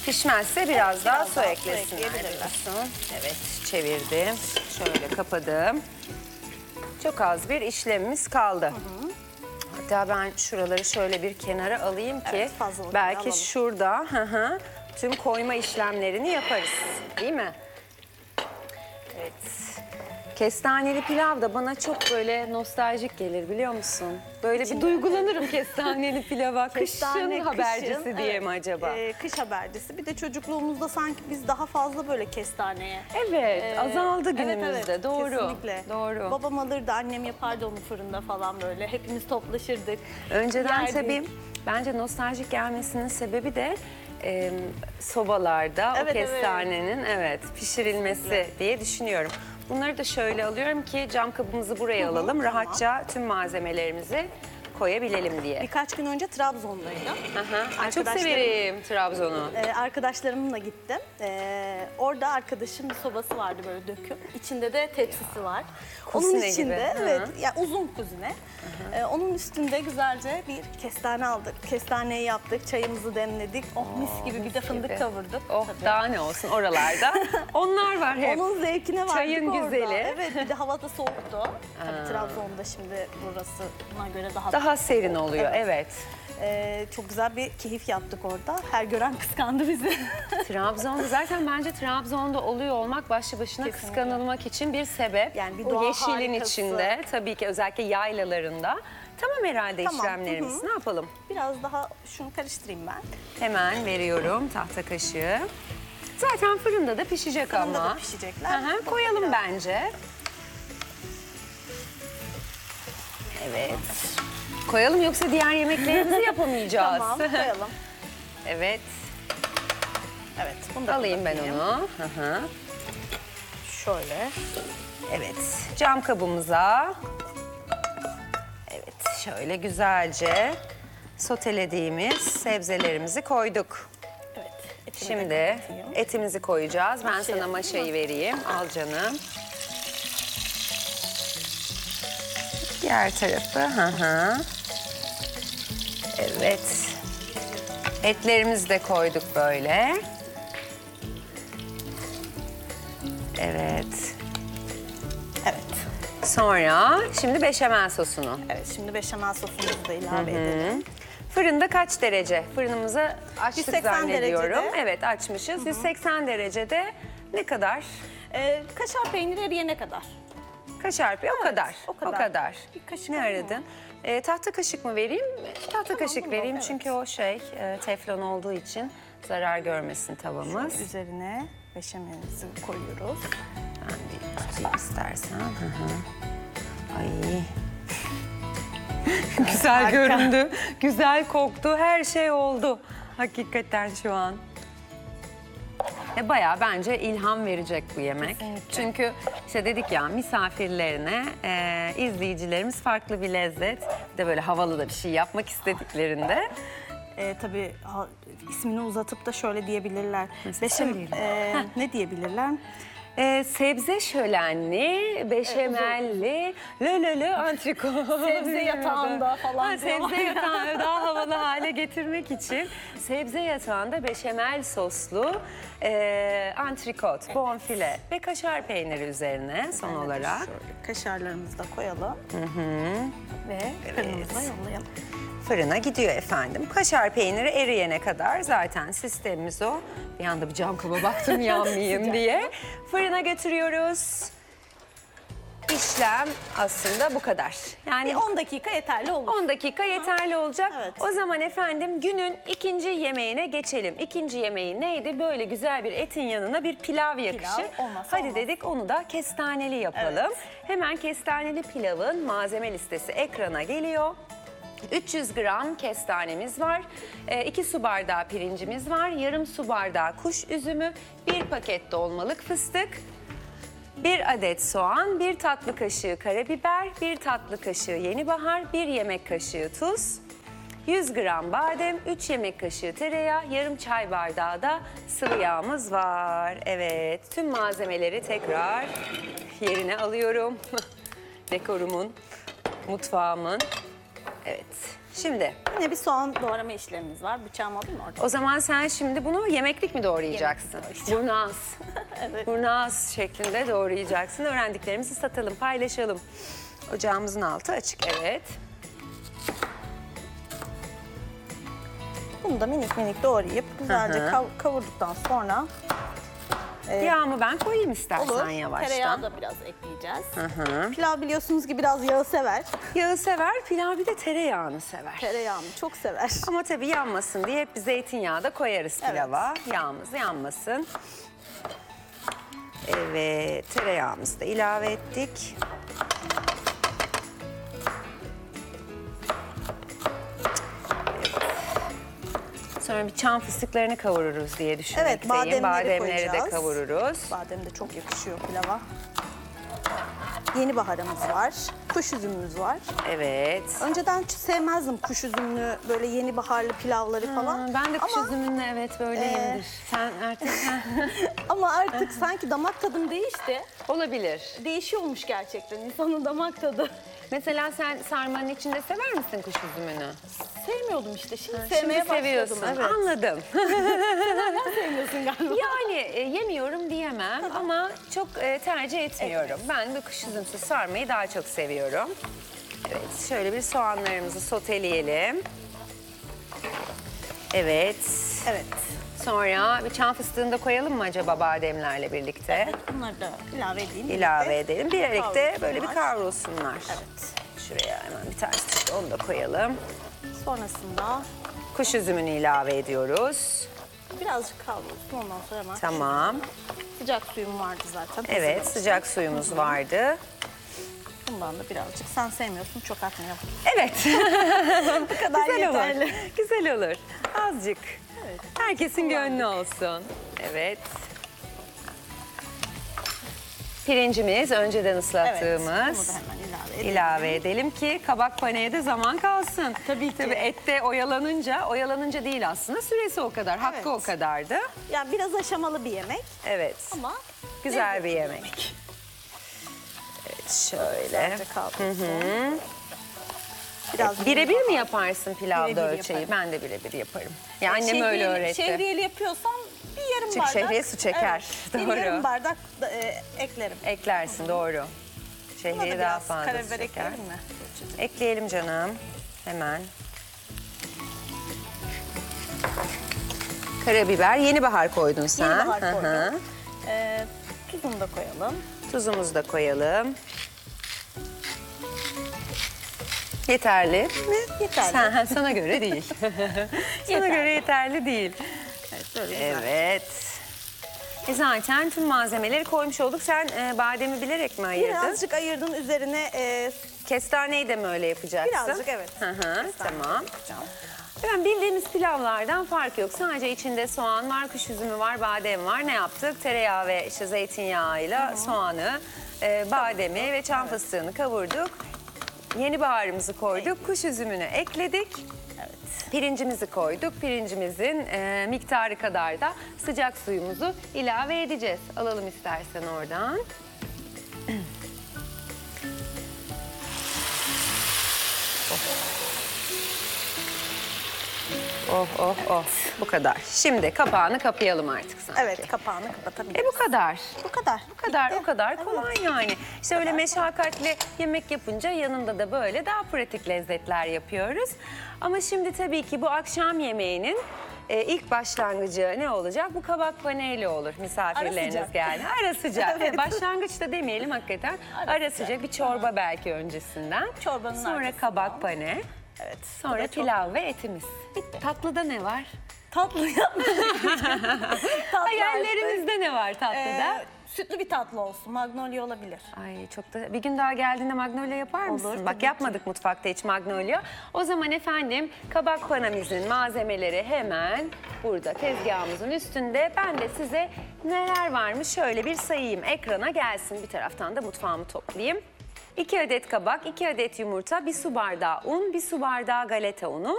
Pişmezse biraz daha su daha eklesinler ekleyebilirler. diyorsun. Evet, çevirdim. Şöyle kapadım. Çok az bir işlemimiz kaldı. Hatta ben şuraları şöyle bir kenara alayım ki Evet, fazlalıkları belki alalım. şurada tüm koyma işlemlerini yaparız. Değil mi? Evet. Kestaneli pilav da bana çok böyle nostaljik gelir biliyor musun? Böyle bir duygulanırım kestaneli pilava. Kestane, Kışın habercisi kışın, diye evet. mi acaba? Kış habercisi. Bir de çocukluğumuzda sanki biz daha fazla böyle kestaneye. Evet, azaldı Evet, günümüzde. evet, Doğru. Kesinlikle. Doğru. Babam alırdı, annem yapardı onu fırında falan böyle. Hepimiz toplaşırdık. Önceden yerdik. tabii bence nostaljik gelmesinin sebebi de sobalarda o Evet, kestanenin pişirilmesi diye düşünüyorum. Bunları da şöyle alıyorum ki cam kabımızı buraya alalım. Rahatça tüm malzemelerimizi koyabilelim diye. Birkaç gün önce Trabzon'daydım. Ay, çok severim Trabzon'u. Arkadaşlarımla gittim. Orada arkadaşım bir sobası vardı böyle döküm. İçinde de tepsisi var. Onun Kuzine içinde gibi. evet ya uzun kuzine. Onun üstünde güzelce bir kestane aldık. Kestaneyi yaptık, çayımızı demledik. Oh mis gibi bir de fındık gibi. kavurduk. Oh Tabii. daha ne olsun oralarda. Onlar var hep. Onun zevkine vardık Çayın orada. güzeli. Evet bir de hava da soğuktu. Tabii Trabzon'da şimdi burası buna göre Daha serin oluyor, evet. Çok güzel bir keyif yaptık orada. Her gören kıskandı bizi. Trabzon'da zaten bence Trabzon'da oluyor olmak başlı başına Kesinlikle. kıskanılmak için bir sebep. Yani bir o doğa yeşilin harikası. içinde tabii ki özellikle yaylalarında. Tamam herhalde Tamam, işlemlerimiz. Ne yapalım? Biraz daha şunu karıştırayım ben. Hemen veriyorum tahta kaşığı. Zaten fırında da pişecek Fırında ama. da pişecekler. Koyalım Biraz- bence. Evet. Koyalım yoksa diğer yemeklerimizi yapamayacağız. Tamam koyalım. Evet. Evet bunu da Alayım ben kapatayım. onu. Şöyle. Evet, cam kabımıza şöyle güzelce sotelediğimiz sebzelerimizi koyduk. Evet. etimi de Şimdi kapatayım. etimizi koyacağız. Ben sana Başlayalım, maşayı vereyim. Al canım. Diğer tarafı. Evet. Etlerimizi de koyduk böyle. Evet. Evet. Sonra şimdi beşamel sosunu. Evet şimdi beşamel sosumuzu da ilave edelim. Fırında kaç derece? Fırınımızı açtık 180 zannediyorum. derecede. Evet açmışız. 180 derecede ne kadar? Kaşar peyniri eriyene kadar. Kaşar o kadar. o kadar. O kadar. Bir kaşık Ne alayım aradın? Tahta kaşık mı vereyim? Tahta kaşık bunu vereyim al, çünkü o teflon olduğu için zarar görmesin tavamız. Üzerine beşamelimizi koyuyoruz. Ben bir tutayım istersen. Ay. Güzel Harika. göründü, güzel koktu, her şey oldu. Hakikaten şu an. Bayağı bence ilham verecek bu yemek. Kesinlikle. Çünkü işte dedik ya misafirlerine izleyicilerimiz farklı bir lezzet, bir de böyle havalı da bir şey yapmak istediklerinde. Tabii ismini uzatıp da şöyle diyebilirler. Mesela söyleyelim. Ne diyebilirler? Sebze şölenli, beşamelli, antrikot. Sebze yatağında falan Sebze diyorlar ya. yatağını daha havalı hale getirmek için sebze yatağında beşamel soslu antrikot, bonfile ve kaşar peyniri üzerine son olarak. Şöyle kaşarlarımızı da koyalım. Ve fırınımıza yollayalım. Fırına gidiyor efendim. Kaşar peyniri eriyene kadar zaten sistemimiz o. Bir anda bir cam kaba baktım yanmayayım diye. Fırına götürüyoruz. İşlem aslında bu kadar. Yani Bir 10 dakika yeterli olur. 10 dakika yeterli olacak. Evet. O zaman efendim günün ikinci yemeğine geçelim. İkinci yemeği neydi? Böyle güzel bir etin yanına bir pilav yakışır. olmazsa Hadi olmaz. dedik onu da kestaneli yapalım. Evet. Hemen kestaneli pilavın malzeme listesi ekrana geliyor. 300 gram kestanemiz var, 2 su bardağı pirincimiz var, yarım su bardağı kuş üzümü, 1 paket dolmalık fıstık, 1 adet soğan, 1 tatlı kaşığı karabiber, 1 tatlı kaşığı yeni bahar, 1 yemek kaşığı tuz, 100 gram badem, 3 yemek kaşığı tereyağı, yarım çay bardağı da sıvı yağımız var. Evet, tüm malzemeleri tekrar yerine alıyorum. Dekorumun, mutfağımın. Evet. Şimdi Yine bir soğan doğrama işlemimiz var. Bıçağım alayım mı orada? o zaman sen şimdi bunu yemeklik mi doğrayacaksın? Yemeklik doğrayacağım. Burnu az. Evet. Burnu az şeklinde doğrayacaksın. Öğrendiklerimizi satalım, paylaşalım. Ocağımızın altı açık, evet. Bunu da minik minik doğrayıp güzelce Hı hı. kavurduktan sonra Yağımı ben koyayım istersen olur. yavaştan. Tereyağı da biraz ekleyeceğiz. Hı. Pilav biliyorsunuz ki biraz yağı sever. Yağı sever, pilav bir de tereyağını sever. Tereyağını çok sever. Ama tabii yanmasın diye hep bir zeytinyağı da koyarız Evet. pilava. Yağımız yanmasın. Evet, tereyağımızı da ilave ettik. Evet. Sonra bir çam fıstıklarını kavururuz diye düşünmekteyim. bademleri Bademleri de koyacağız. kavururuz. Badem de çok yakışıyor pilava. Yeni baharımız var. Kuş üzümümüz var. Evet. Önceden hiç sevmezdim kuş üzümlü böyle yeni baharlı pilavları falan. Ben de kuş Ama- üzümünle evet böyleyimdir. Sen artık Ama artık sanki damak tadım değişti. olabilir. Değişiyormuş gerçekten insanın damak tadı. Mesela sen sarmanın içinde sever misin kuş üzümünü? Sevmiyordum işte. Şimdi Şimdi sevmeye seviyorsun. başladım. Evet. Anladım. Sen sevmiyorsun galiba. Yani yemiyorum diyemem ama çok tercih etmiyorum. Ben de kuş üzümsüz sarmayı daha çok seviyorum. Evet, şöyle bir soğanlarımızı soteleyelim. Evet. Evet. Sonra bir çam fıstığını da koyalım mı acaba bademlerle birlikte? Bunları da ilave edeyim. İlave edelim. Birlikte böyle bir Kavrulsunlar. kavrulsunlar. Evet. Şuraya hemen bir tane çıktı, onu da koyalım. Sonrasında Kuş üzümünü ilave ediyoruz. birazcık kavrulsun ondan sonra hemen. Tamam. Sıcak suyum vardı zaten. Evet, hazır. sıcak suyumuz vardı. Bundan da birazcık. Sen sevmiyorsun, çok atmayalım. Evet. Bu kadar Güzel yeterli. olur. Güzel olur. Azıcık. Evet. Herkesin gönlü olsun. Evet. Pirincimiz önceden Evet. ıslattığımız. Bunu da hemen ilave edelim. İlave edelim ki kabak paneye de zaman kalsın. Tabii ki. Tabii ette oyalanınca değil aslında. Süresi o kadar, hakkı Evet. o kadardı. Yani biraz aşamalı bir yemek Evet. ama Güzel bir lezzetli yemek. Evet, şöyle. Güzelce kavrulsun. Biraz Birebir mi yaparsın pilavda Birebir ölçeği? yaparım. Ben de birebir yaparım. Ya annem öyle öğretti. Şehriyeli yapıyorsam bir yarım Çünkü bardak. şehriye su çeker. Evet, Doğru. Bir yarım bardak eklerim. Eklersin, doğru. Buna da Şehriye daha biraz fazla karabiber su çeker. ekleyelim mi? Ekleyelim canım. Hemen. Karabiber, yeni bahar koydun sen. Yeni bahar Hı hı. koydum. Tuzunu da koyalım. Tuzumuzu da koyalım. Yeterli mi? Yeterli. Sana göre değil. Sana Yeterli. göre yeterli değil. Evet, böyle güzel. Evet. Zaten tüm malzemeleri koymuş olduk. Sen bademi bilerek mi ayırdın? Birazcık ayırdım üzerine Kestaneyi de mi öyle yapacaksın? birazcık evet. Hı hı, tamam. Yapacağım. Ben bildiğimiz pilavlardan fark yok. Sadece içinde soğan var, kuş üzümü var, badem var. Ne yaptık? Tereyağı ve işte zeytinyağıyla soğanı, bademi ve çam fıstığını kavurduk. Yeni baharımızı koyduk, kuş üzümünü ekledik. Evet. Pirincimizi koyduk. Pirincimizin miktarı kadar da sıcak suyumuzu ilave edeceğiz. Alalım istersen oradan. Oh oh oh. Bu kadar. Şimdi kapağını kapayalım artık sanki. Evet, kapağını kapatabiliriz. Bu kadar. Bu kadar. Bu kadar, Bitti. o kadar Evet. kolay yani. İşte öyle meşakkatli yemek yapınca yanında da böyle daha pratik lezzetler yapıyoruz. Ama şimdi tabii ki bu akşam yemeğinin ilk başlangıcı ne olacak? Bu kabak paneyle olur misafirleriniz Ara sıcak. geldi. Ara sıcak. Evet. Başlangıç da demeyelim hakikaten. Ara sıcak bir çorba belki öncesinden. Çorbanın Sonra arkasından. kabak pane. Evet. Sonra Bu da çok pilav ve etimiz. Tatlıda ne var? tatlı yapmıştık. Tatlı Hayallerimizde ne var tatlıda? Sütlü bir tatlı olsun. Magnolia olabilir. Ay çok da bir gün daha geldiğinde magnolia yapar mısın? Olur, Bak tabii yapmadık mutfakta hiç magnolia. O zaman efendim kabak panamızın malzemeleri hemen burada tezgahımızın üstünde. Ben de size neler varmış şöyle bir sayayım. Ekrana gelsin, bir taraftan da mutfağımı toplayayım. 2 adet kabak, 2 adet yumurta, 1 su bardağı un, 1 su bardağı galeta unu,